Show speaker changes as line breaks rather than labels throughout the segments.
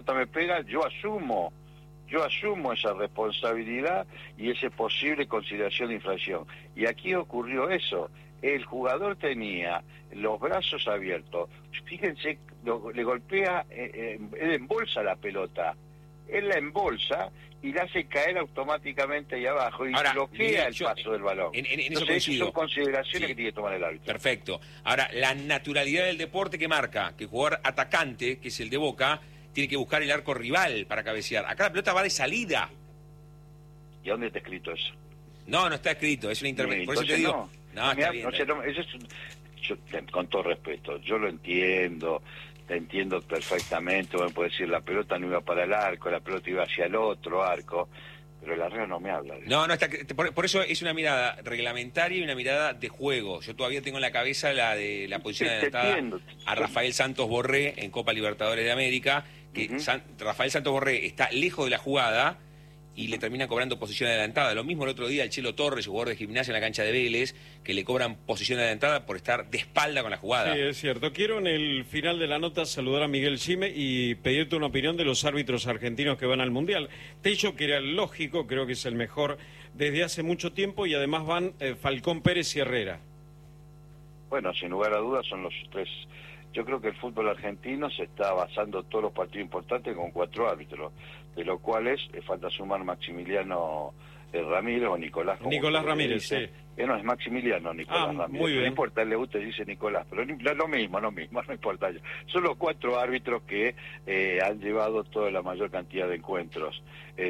pelota me pega, yo asumo esa responsabilidad y esa posible consideración de infracción. Y aquí ocurrió eso. El jugador tenía los brazos abiertos. Fíjense, le golpea, él embolsa la pelota. Él la embolsa y la hace caer automáticamente ahí abajo y
ahora,
bloquea el paso del balón.
En eso
Entonces,
coincido.
esas son consideraciones
Sí,
que tiene que tomar el árbitro.
Perfecto. Ahora, la naturalidad del deporte que marca que el jugador atacante, que es el de Boca, tiene que buscar el arco rival para cabecear. Acá la pelota va de salida.
¿Y a dónde está escrito eso?
No está escrito, es una intervención. Por eso te digo. No, está bien.
Con todo respeto, yo lo entiendo. Te entiendo perfectamente. Uno puede decir, la pelota no iba para el arco, la pelota iba hacia el otro arco, pero la regla no me habla de eso.
No, está, por eso es una mirada reglamentaria y una mirada de juego. Yo todavía tengo en la cabeza la de la posición adelantada a Rafael Santos Borré en Copa Libertadores de América, que Rafael Santos Borré está lejos de la jugada y le terminan cobrando posición adelantada. Lo mismo el otro día el Chelo Torres, jugador de Gimnasia en la cancha de Vélez, que le cobran posición adelantada por estar de espalda con la jugada.
Sí, es cierto. Quiero en el final de la nota saludar a Miguel Gime y pedirte una opinión de los árbitros argentinos que van al Mundial. Te he dicho que era lógico, creo que es el mejor desde hace mucho tiempo, y además van Falcón Pérez y Herrera.
Bueno, sin lugar a dudas son los tres. Yo creo que el fútbol argentino se está basando todos los partidos importantes con 4 árbitros, de los cuales falta sumar Maximiliano Ramírez o Nicolás.
Nicolás Ramírez, sí.
No, es Maximiliano Nicolás Ramírez.
Muy bien.
No importa, le gusta, dice Nicolás, pero lo mismo, no importa. Son los 4 árbitros que han llevado toda la mayor cantidad de encuentros.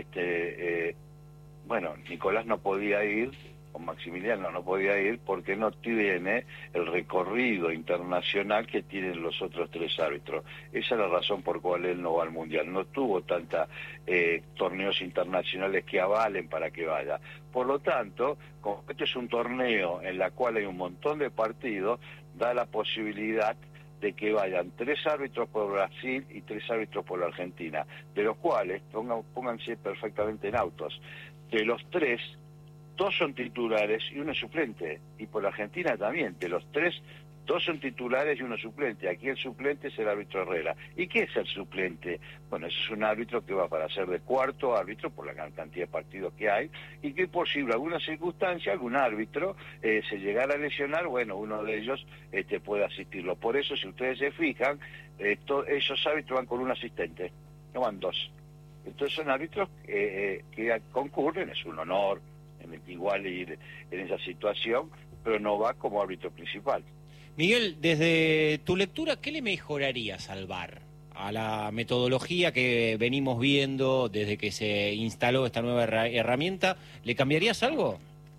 Bueno, Nicolás no podía ir, o Maximiliano no podía ir porque no tiene el recorrido internacional que tienen los otros 3 árbitros. Esa es la razón por cual él no va al Mundial. No tuvo tantos torneos internacionales que avalen para que vaya. Por lo tanto, como este es un torneo en la cual hay un montón de partidos, da la posibilidad de que vayan 3 árbitros por Brasil y 3 árbitros por la Argentina, de los cuales, pónganse perfectamente en autos, de los 3, 2 son titulares y 1 es suplente. Y por la Argentina también, de los 3, 2 son titulares y 1 suplente. Aquí el suplente es el árbitro Herrera. ¿Y qué es el suplente? Bueno, ese es un árbitro que va para ser de 4º árbitro por la cantidad de partidos que hay, y que por si alguna circunstancia, algún árbitro se llegara a lesionar, bueno, uno de ellos puede asistirlo. Por eso, si ustedes se fijan, esos árbitros van con un asistente, no van 2. Entonces son árbitros que concurren, es un honor igual ir en esa situación, pero no va como árbitro principal.
Miguel, desde tu lectura, ¿qué le mejorarías al VAR? A la metodología que venimos viendo desde que se instaló esta nueva herramienta, ¿le cambiarías algo?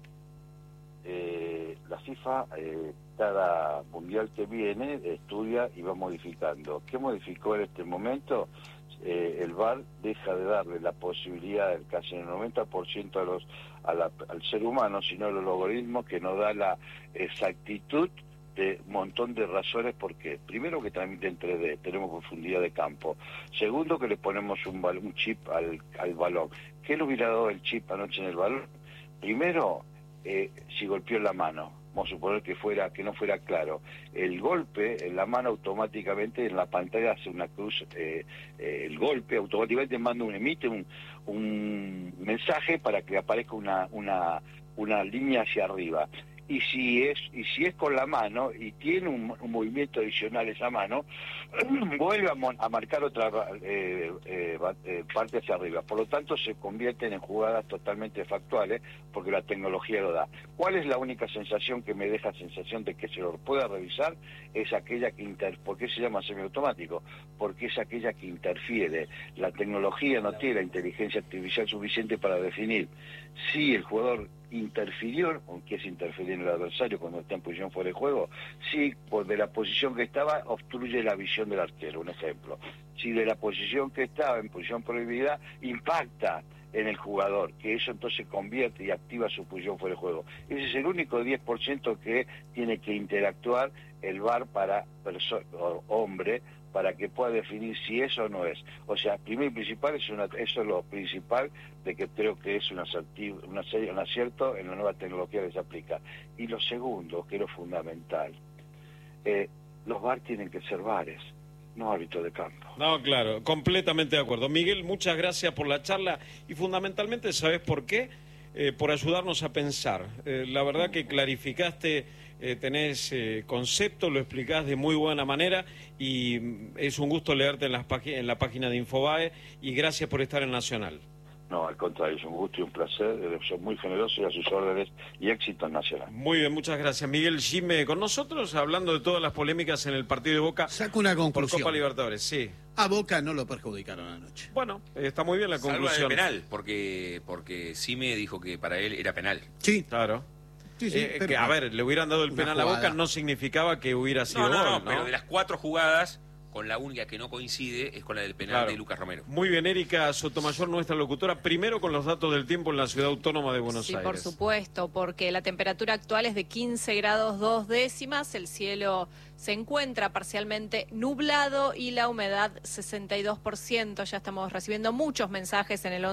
La FIFA, cada mundial que viene, estudia y va modificando. ¿Qué modificó en este momento? El VAR deja de darle la posibilidad, casi en el 90% al ser humano, sino a los algoritmos, que nos da la exactitud de un montón de razones. Porque primero, que transmite en 3D, tenemos profundidad de campo. Segundo, que le ponemos un chip al balón. ¿Qué le hubiera dado el chip anoche en el balón? Primero, si golpeó en la mano. Vamos a suponer que no fuera claro. El golpe en la mano, automáticamente en la pantalla hace una cruz, el golpe automáticamente emite un mensaje para que aparezca una línea hacia arriba. Y si es con la mano y tiene un movimiento adicional esa mano, vuelve a marcar otra parte hacia arriba. Por lo tanto, se convierten en jugadas totalmente factuales, porque la tecnología lo da. ¿Cuál es la única sensación que me deja sensación de que se lo pueda revisar? Es aquella ¿por qué se llama semiautomático? Porque es aquella que interfiere. La tecnología no tiene la inteligencia artificial suficiente para definir si el jugador interfirió, aunque es interferir en el adversario cuando está en posición fuera de juego, si de la posición que estaba obstruye la visión del arquero, un ejemplo. Si de la posición que estaba en posición prohibida impacta en el jugador, que eso entonces convierte y activa su posición fuera de juego. Ese es el único 10% que tiene que interactuar el VAR para hombre, para que pueda definir si eso o no es. O sea, primero y principal, eso es lo principal, de que creo que es un acierto en la nueva tecnología que se aplica. Y lo segundo, que es lo fundamental, los VAR tienen que ser VARes. no árbitro de campo.
No, claro, completamente de acuerdo. Miguel, muchas gracias por la charla y fundamentalmente, ¿sabes por qué? Por ayudarnos a pensar. La verdad que clarificaste, tenés concepto, lo explicás de muy buena manera y es un gusto leerte en la página de Infobae y gracias por estar en Nacional.
No, al contrario, es un gusto y un placer, son muy generosos y a sus órdenes y éxito en Nacional.
Muy bien, muchas gracias. Miguel Gime con nosotros, hablando de todas las polémicas en el partido de Boca.
Saco una conclusión.
Por Copa Libertadores, sí.
A Boca no lo perjudicaron anoche.
Bueno, está muy bien la conclusión.
Salva el penal, porque Sime dijo que para él era penal.
Sí.
Claro.
Sí, pero
que, a ver, le hubieran dado el penal a Boca, no significaba que hubiera sido gol, ¿no?
Pero de las 4 jugadas, con la única que no coincide es con la del penal de Lucas Romero.
Muy bien, Erika Sotomayor, nuestra locutora, primero con los datos del tiempo en la Ciudad Autónoma de Buenos Aires.
Sí, por supuesto, porque la temperatura actual es de 15 grados 2 décimas, el cielo se encuentra parcialmente nublado y la humedad 62%. Ya estamos recibiendo muchos mensajes en el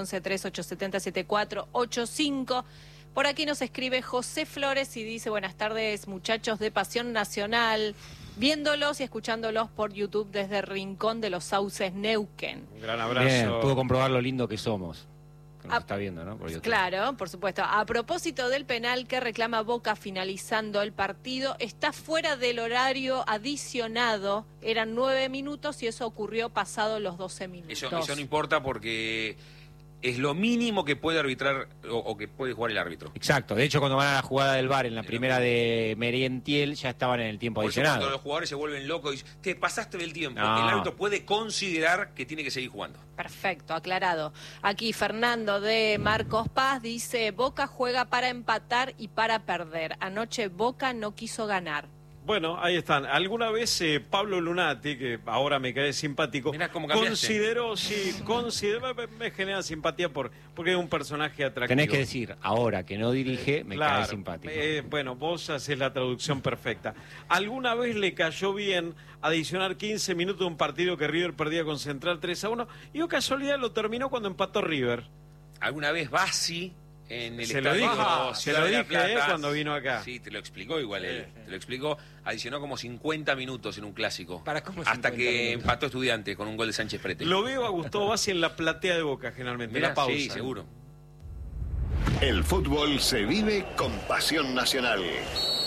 1138707485. Por aquí nos escribe José Flores y dice: buenas tardes, muchachos de Pasión Nacional, viéndolos y escuchándolos por YouTube desde Rincón de los Sauces, Neuquén.
Un gran abrazo.
Bien, puedo comprobar lo lindo que somos. Que nos está viendo, ¿no? Por YouTube.
Claro, por supuesto. A propósito del penal que reclama Boca finalizando el partido, está fuera del horario adicionado. Eran 9 minutos y eso ocurrió pasado los 12 minutos.
Eso no importa porque es lo mínimo que puede arbitrar o que puede jugar el árbitro.
Exacto. De hecho, cuando van a la jugada del VAR en la primera de Merentiel, ya estaban en el tiempo adicionado.
Cuando los jugadores se vuelven locos y dicen, te pasaste del tiempo,
No.
el árbitro puede considerar que tiene que seguir jugando.
Perfecto, aclarado. Aquí Fernando de Marcos Paz dice: Boca juega para empatar y para perder. Anoche Boca no quiso ganar.
Bueno, ahí están. Alguna vez Pablo Lunati, que ahora me cae simpático,
Mirá cómo cambiaste.
me genera simpatía porque es un personaje atractivo.
Tenés que decir, ahora que no dirige, me cae simpático.
Bueno, vos haces la traducción perfecta. ¿Alguna vez le cayó bien adicionar 15 minutos de un partido que River perdía con Central 3-1? Y casualidad lo terminó cuando empató River.
¿Alguna vez Bassi en el
Se lo
estadio
dijo, se
Ciudad
lo
de la
dije
Plata?
cuando vino acá.
Sí, te lo explicó igual él. Te lo explicó. Adicionó como 50 minutos en un clásico.
¿Para cómo
hasta
50
que
minutos?
empató Estudiantes con un gol de Sánchez Prete.
Lo veo a Gustavo Bassi en la platea de Boca generalmente,
Mirá,
la pausa.
sí, seguro.
El fútbol se vive con Pasión Nacional.